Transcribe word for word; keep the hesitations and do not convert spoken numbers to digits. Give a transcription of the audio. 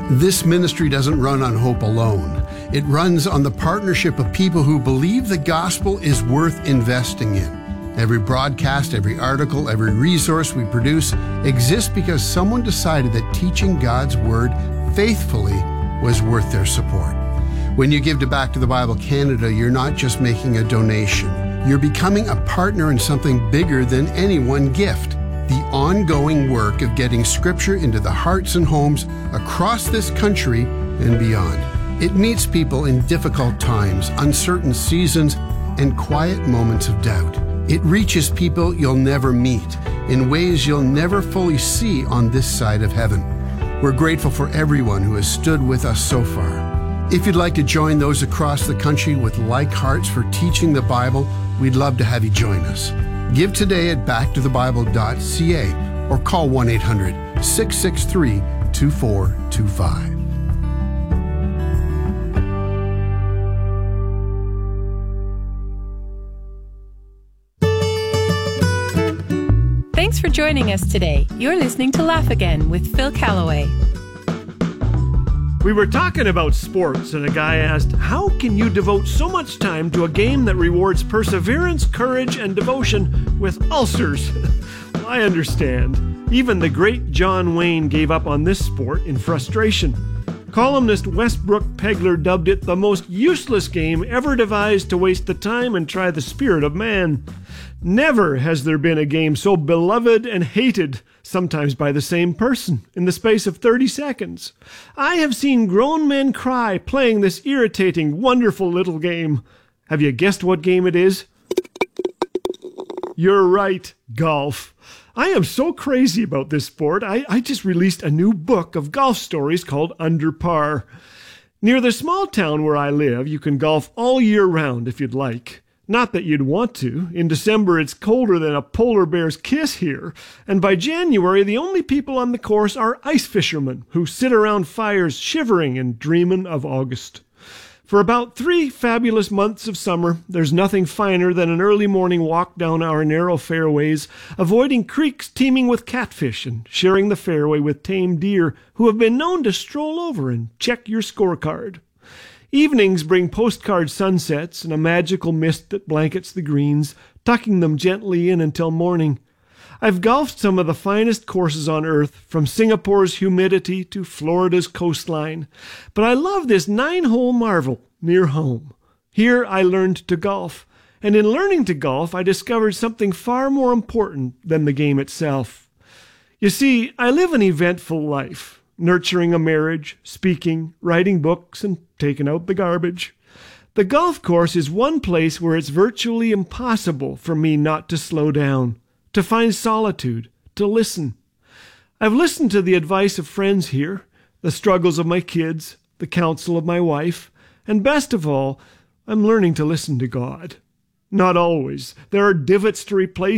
This ministry doesn't run on hope alone. It runs on the partnership of people who believe the gospel is worth investing in. Every broadcast, every article, every resource we produce exists because someone decided that teaching God's Word faithfully was worth their support. When you give to Back to the Bible Canada, you're not just making a donation. You're becoming a partner in something bigger than any one gift. The ongoing work of getting Scripture into the hearts and homes across this country and beyond. It meets people in difficult times, uncertain seasons, and quiet moments of doubt. It reaches people you'll never meet in ways you'll never fully see on this side of heaven. We're grateful for everyone who has stood with us so far. If you'd like to join those across the country with like hearts for teaching the Bible, we'd love to have you join us. Give today at back to the bible dot c a or call one eight hundred, six six three, two four two five. Thanks for joining us today. You're listening to Laugh Again with Phil Callaway. We were talking about sports, and a guy asked, how can you devote so much time to a game that rewards perseverance, courage, and devotion with ulcers? Well, I understand. Even the great John Wayne gave up on this sport in frustration. Columnist Westbrook Pegler dubbed it the most useless game ever devised to waste the time and try the spirit of man. Never has there been a game so beloved and hated, sometimes by the same person, in the space of thirty seconds. I have seen grown men cry playing this irritating, wonderful little game. Have you guessed what game it is? You're right, golf. I am so crazy about this sport, I, I just released a new book of golf stories called Under Par. Near the small town where I live, you can golf all year round if you'd like. Not that you'd want to. In December, it's colder than a polar bear's kiss here. And by January, the only people on the course are ice fishermen who sit around fires shivering and dreaming of August. For about three fabulous months of summer, there's nothing finer than an early morning walk down our narrow fairways, avoiding creeks teeming with catfish and sharing the fairway with tame deer who have been known to stroll over and check your scorecard. Evenings bring postcard sunsets and a magical mist that blankets the greens, tucking them gently in until morning. I've golfed some of the finest courses on earth, from Singapore's humidity to Florida's coastline. But I love this nine-hole marvel near home. Here I learned to golf, and in learning to golf I discovered something far more important than the game itself. You see, I live an eventful life, nurturing a marriage, speaking, writing books, and taking out the garbage. The golf course is one place where it's virtually impossible for me not to slow down, to find solitude, to listen. I've listened to the advice of friends here, the struggles of my kids, the counsel of my wife, and best of all, I'm learning to listen to God. Not always. There are divots to replace